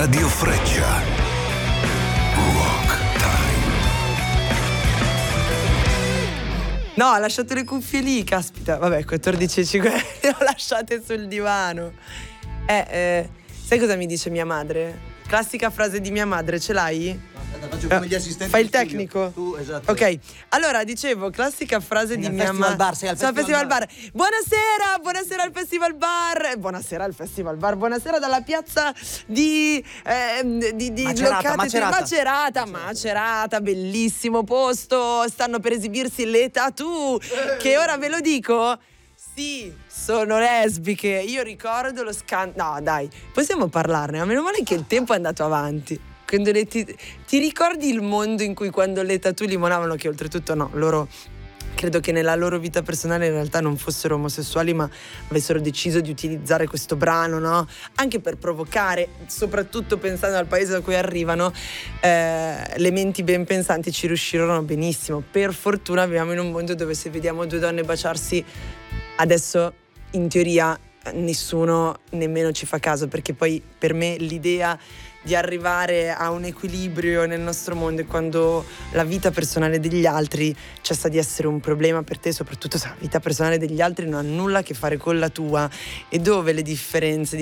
Radio Freccia. Rock Time. No, ha lasciato le cuffie lì, caspita. Vabbè, 14,5 le ho lasciate sul divano. Sai cosa mi dice mia madre? Classica frase di mia madre, ce l'hai? Faccio come gli assistenti. Fai il di studio. tecnico? Tu, esatto. Ok, allora dicevo, classica frase di mia madre. Sei al Sono al Festival Festival Bar. Buonasera al Festival Bar. Buonasera al Festival Bar. Buonasera dalla piazza di Macerata, bellissimo posto. Stanno per esibirsi le tattoo. Che ora ve lo dico? Sì, sono lesbiche. Io ricordo lo scandalo. No, dai, possiamo parlarne. Ma meno male che il tempo è andato avanti. Quando ti ricordi il mondo in cui quando le tattoo limonavano, che oltretutto no, loro credo che nella loro vita personale in realtà non fossero omosessuali, ma avessero deciso di utilizzare questo brano, no? Anche per provocare, soprattutto pensando al paese da cui arrivano, le menti ben pensanti ci riuscirono benissimo. Per fortuna viviamo in un mondo dove se vediamo due donne baciarsi, adesso in teoria nessuno nemmeno ci fa caso, perché poi per me l'idea di arrivare a un equilibrio nel nostro mondo è quando la vita personale degli altri cessa di essere un problema per te, soprattutto se la vita personale degli altri non ha nulla a che fare con la tua, e dove le differenze